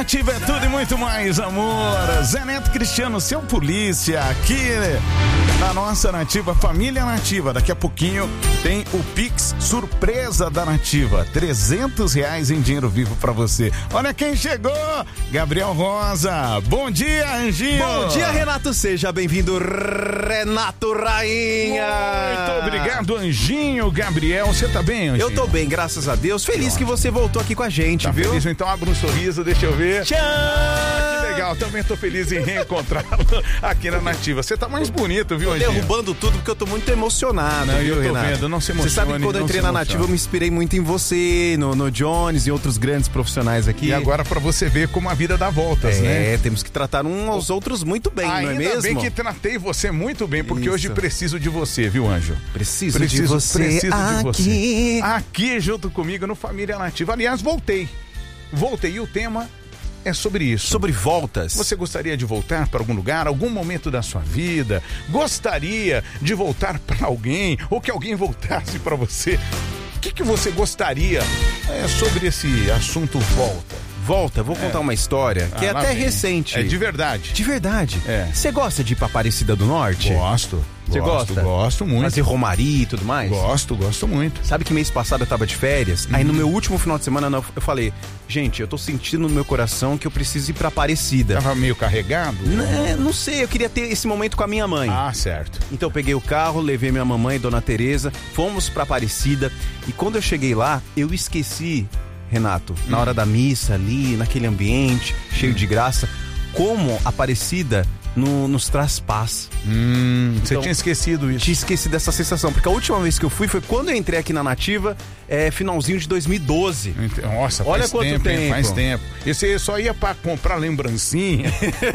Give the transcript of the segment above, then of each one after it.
Nativa é tudo e muito mais, amor. Zé Neto Cristiano, seu polícia, aqui na nossa Nativa, família Nativa. Daqui a pouquinho tem o Pix surpresa da Nativa, R$300 em dinheiro vivo pra você. Olha quem chegou, Gabriel Rosa. Bom dia, Anjinho. Bom dia, Renato, seja bem-vindo, Renato Rainha. Muito obrigado, Anjinho. Gabriel, você tá bem, Anjinho? Eu tô bem, graças a Deus. Feliz que você voltou aqui com a gente, tá viu? Feliz? Então abre um sorriso, deixa eu ver. Tchau! Que legal, também tô feliz em reencontrá-lo aqui na Nativa. Você tá mais bonito, viu, Anjinho? Derrubando tudo porque eu tô muito emocionado, não, viu, eu tô Renato? Vendo, não se emocione. Você sabe que quando eu entrei na Nativa eu me inspirei muito em você, no Jones e outros grandes profissionais aqui. E agora pra você ver como a vida dá voltas, né? Temos que tratar uns aos outros muito bem, não é mesmo? Ainda bem que tratei você muito bem, porque hoje preciso de você, viu, Anjo? Preciso de você aqui junto comigo no Família Nativa. Aliás, voltei e o tema é sobre isso. Sobre voltas. Você gostaria de voltar para algum lugar, algum momento da sua vida? Gostaria de voltar para alguém ou que alguém voltasse para você? O que você gostaria sobre esse assunto volta? Vou contar uma história que é até recente. É de verdade. De verdade. Você gosta de ir pra Aparecida do Norte? Gosto. Você gosta? Gosto muito. Fazer romaria e tudo mais? Gosto muito. Sabe que mês passado eu tava de férias? Aí no meu último final de semana eu falei, gente, eu tô sentindo no meu coração que eu preciso ir pra Aparecida. Tava meio carregado? Não sei, eu queria ter esse momento com a minha mãe. Ah, certo. Então eu peguei o carro, levei minha mamãe, Dona Tereza, fomos pra Aparecida e quando eu cheguei lá, eu esqueci, Renato, na hora da missa ali, naquele ambiente, cheio de graça, como Aparecida nos traz paz. Você tinha esquecido isso? Tinha esquecido dessa sensação, porque a última vez que eu fui foi quando eu entrei aqui na Nativa, finalzinho de 2012. Nossa, olha quanto tempo. Faz tempo. E você só ia pra comprar lembrancinha.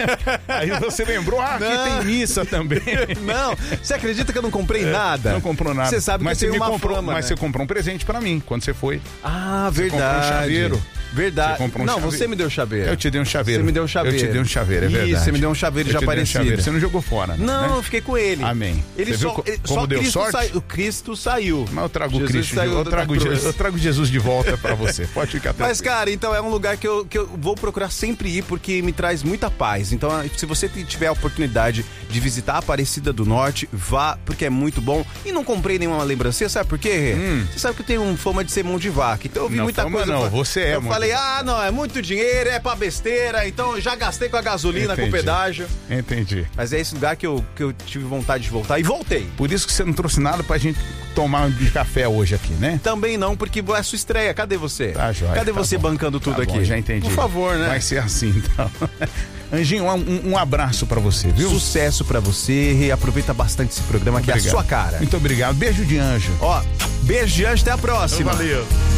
Aí você lembrou, aqui tem missa também. Não, você acredita que eu não comprei nada? Não comprou nada. Você sabe mas que eu tenho uma fama, mas você comprou um presente pra mim quando você foi. Ah, você verdade. Comprou um chaveiro. Verdade. Você comprou um chaveiro. Você me deu chaveiro. Eu te dei um chaveiro. Você me deu um chaveiro. Eu te dei um chaveiro, é verdade. Isso, você me deu um chaveiro de Aparecida. Você não jogou fora, né? Não, né? eu fiquei com ele. Amém. Ele só deu Cristo sorte? O Cristo saiu. Mas eu trago Jesus Cristo, eu trago Jesus de volta pra você. Pode ficar tranquilo. Mas, cara, então é um lugar que eu vou procurar sempre ir porque me traz muita paz. Então, se você tiver a oportunidade de visitar a Aparecida do Norte, vá, porque é muito bom. E não comprei nenhuma lembrancinha, sabe por quê? Você sabe que eu tenho fama de ser mão de vaca. Então eu vi muita coisa. Não, você é. Eu falei, não, é muito dinheiro, é pra besteira. Então eu já gastei com a gasolina, com o pedágio. Entendi. Mas é esse lugar que eu tive vontade de voltar e voltei. Por isso que você não trouxe nada pra gente tomar de café hoje aqui, né? Também não, porque é a sua estreia. Cadê você? Tá, joia. Cadê você bom. bancando tudo aqui? Bom, já entendi. Por favor, né? Vai ser assim, então. Anjinho, um abraço pra você, viu? Sucesso pra você. E aproveita bastante esse programa que é a sua cara. Muito obrigado. Beijo de anjo. Beijo de anjo. Até a próxima. Valeu.